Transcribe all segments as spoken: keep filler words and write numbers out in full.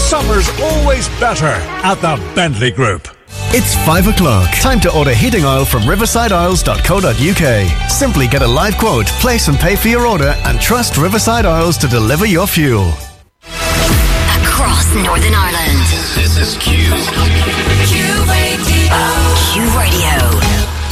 Summer's always better at the Bentley Group. It's five o'clock. Time to order heating oil from riverside oils dot co dot uk. Simply get a live quote, place and pay for your order, and trust Riverside Oils to deliver your fuel. Across Northern Ireland. This is Q. Q Radio. Q Radio.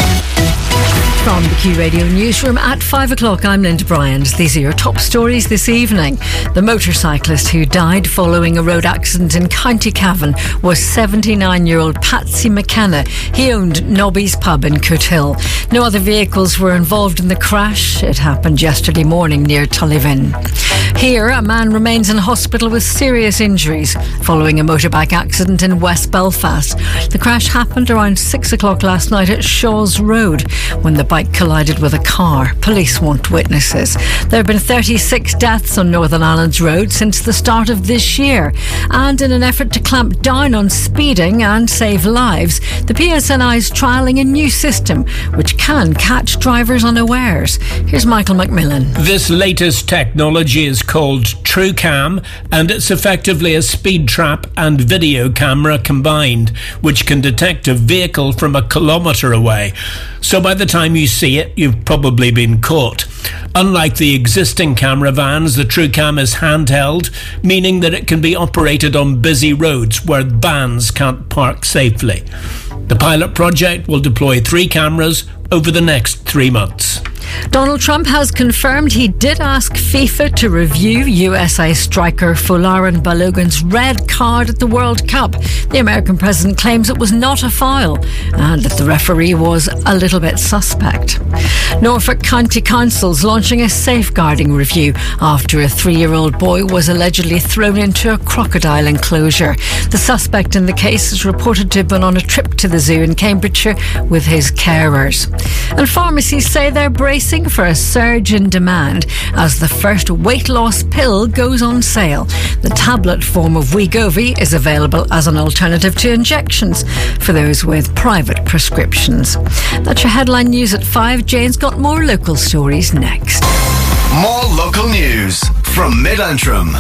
From the Q Radio newsroom at five o'clock, I'm Linda Bryant. These are your top stories this evening. The motorcyclist who died following a road accident in County Cavan was seventy-nine-year-old Patsy McKenna. He owned Nobby's Pub in Coothill. No other vehicles were involved in the crash. It happened yesterday morning near Tullivin. Here, a man remains in hospital with serious injuries following a motorbike accident in West Belfast. The crash happened around six o'clock last night at Shaw's Road when the bike collided with a car. Police want witnesses. There have been thirty-six deaths on Northern Ireland's roads since the start of this year. And in an effort to clamp down on speeding and save lives, the P S N I is trialling a new system which can catch drivers unawares. Here's Michael McMillan. This latest technology is called TrueCam, and it's effectively a speed trap and video camera combined, which can detect a vehicle from a kilometre away. So by the time you see it, you've probably been caught. Unlike the existing camera vans, the TrueCam is handheld, meaning that it can be operated on busy roads where vans can't park safely. The pilot project will deploy three cameras over the next three months. Donald Trump has confirmed he did ask FIFA to review U S A striker Folarin Balogun's red card at the World Cup. The American president claims it was not a foul and that the referee was a little bit suspect. Norfolk County Council's launching a safeguarding review after a three-year-old boy was allegedly thrown into a crocodile enclosure. The suspect in the case is reported to have been on a trip to the zoo in Cambridgeshire with his carers. And pharmacies say they're bracing for a surge in demand as the first weight loss pill goes on sale. The tablet form of Wegovy is available as an alternative to injections for those with private prescriptions. That's your headline news at five. Jane's got more local stories next. More local news from Mid-Antrim.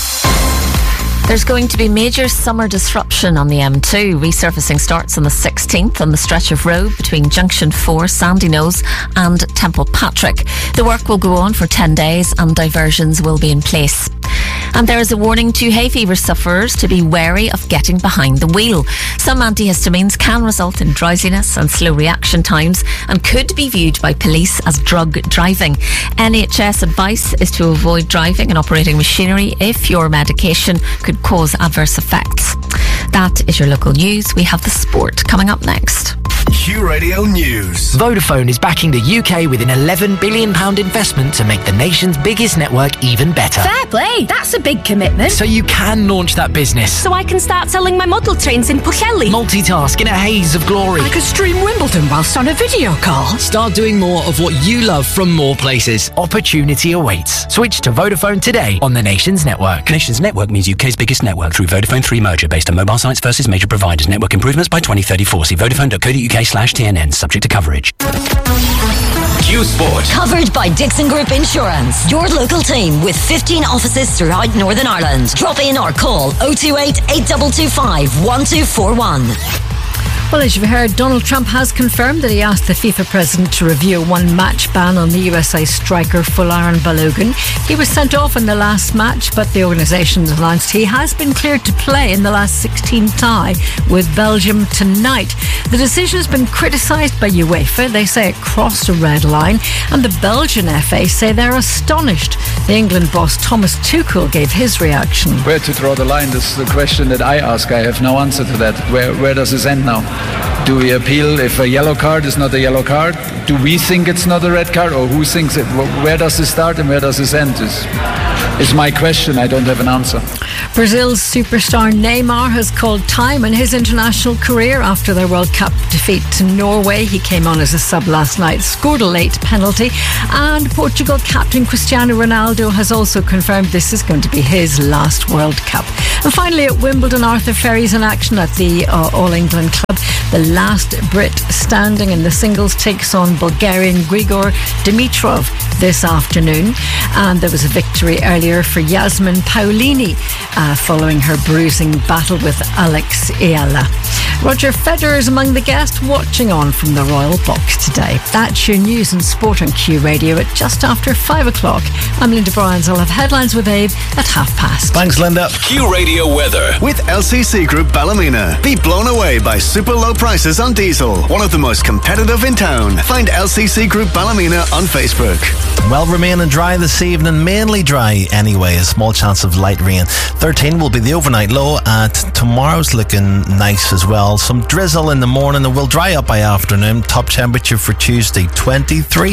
There's going to be major summer disruption on the M two. Resurfacing starts on the sixteenth on the stretch of road between Junction four, Sandyknowes and Temple Patrick. The work will go on for ten days and diversions will be in place. And there is a warning to hay fever sufferers to be wary of getting behind the wheel. Some antihistamines can result in drowsiness and slow reaction times and could be viewed by police as drug driving. N H S advice is to avoid driving and operating machinery if your medication could cause adverse effects. That is your local news. We have the sport coming up next. Q Radio News. Vodafone is backing the U K with an eleven billion pounds investment to make the nation's biggest network even better. Fair play, that's a big commitment. So you can launch that business. So I can start selling my model trains in Pwllheli. Multitask in a haze of glory. I could stream Wimbledon whilst on a video call. Start doing more of what you love from more places. Opportunity awaits. Switch to Vodafone today on the nation's network. Nation's network means U K's biggest network through Vodafone three merger based on mobile sites versus major providers. Network improvements by twenty thirty-four. See vodafone dot co dot uk slash T N N. Subject to coverage. Q Sport. Covered by Dixon Group Insurance. Your local team with fifteen offices throughout Northern Ireland. Drop in or call oh two eight, eight two two five, one two four one. Well, as you've heard, Donald Trump has confirmed that he asked the FIFA president to review a one-match ban on the U S A striker Folarin Balogun. He was sent off in the last match, but the organisation announced he has been cleared to play in the last sixteen tie with Belgium tonight. The decision has been criticised by UEFA. They say it crossed a red line, and the Belgian F A say they're astonished. The England boss Thomas Tuchel gave his reaction. Where to draw the line? This is the question that I ask. I have no answer to that. Where, where does this end now? Do we appeal if a yellow card is not a yellow card? Do we think it's not a red card, or who thinks it? Where does this start and where does this end? Is is my question. I don't have an answer. Brazil's superstar Neymar has called time in his international career after their World Cup defeat to Norway. He came on as a sub last night, scored a late penalty, and Portugal captain Cristiano Ronaldo has also confirmed this is going to be his last World Cup. And finally, at Wimbledon, Arthur Ferry's in action at the uh, All England Club. The last Brit standing in the singles takes on Bulgarian Grigor Dimitrov this afternoon. And there was a victory earlier for Yasmin Paolini uh, following her bruising battle with Alex Ayala. Roger Federer is among the guests watching on from the Royal Box today. That's your news and sport on Q Radio at just after five o'clock. I'm Linda Bryans. I'll have headlines with Abe at half past. Thanks, Linda. Q Radio weather. With L C C Group Ballymena. Be blown away by super low prices on diesel. One of the most competitive in town. Find L C C Group Ballymena on Facebook. Well, remaining dry this evening, mainly dry anyway, a small chance of light rain. thirteen will be the overnight low, and tomorrow's looking nice as well. Some drizzle in the morning, and will dry up by afternoon. Top temperature for Tuesday, twenty-three.